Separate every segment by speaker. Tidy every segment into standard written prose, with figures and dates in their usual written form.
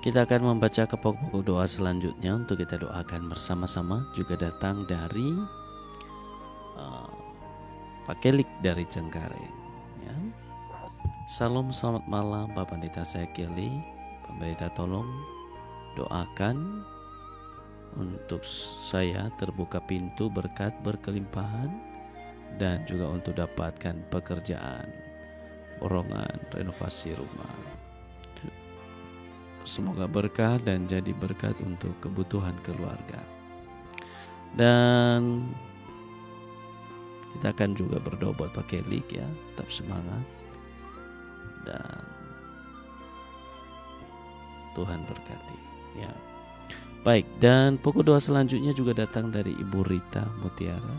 Speaker 1: Kita akan membaca ke pokok doa selanjutnya untuk kita doakan bersama-sama, juga datang dari Pak Kelik dari Cengkareng ya. Salam, selamat malam Pak Pendeta, saya Kelly. Pak Pendeta tolong doakan untuk saya terbuka pintu berkat berkelimpahan dan juga untuk dapatkan pekerjaan, borongan renovasi rumah. Semoga berkah dan jadi berkat untuk kebutuhan keluarga. Dan kita akan juga berdoa buat Pak Kelik ya, tetap semangat dan Tuhan berkati ya. Baik, dan pokok doa selanjutnya juga datang dari Ibu Rita Mutiara.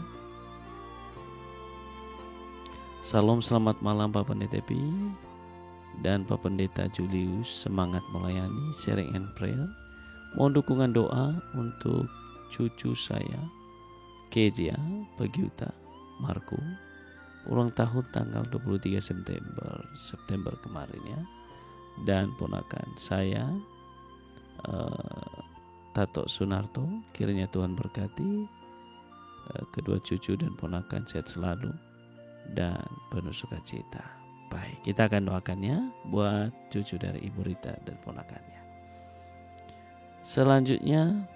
Speaker 1: Salam, selamat malam Pak Pendeta Pi dan Pak Pendeta Julius, semangat melayani, sharing and prayer. Mohon dukungan doa untuk cucu saya Kezia Pegiuta Marco, ulang tahun tanggal 23 September kemarin ya. Dan ponakan saya Tato Sunarto, kiranya Tuhan berkati kedua cucu dan ponakan sehat selalu dan penuh sukacita. Baik, kita akan doakannya buat cucu dari Ibu Rita dan ponakannya. Selanjutnya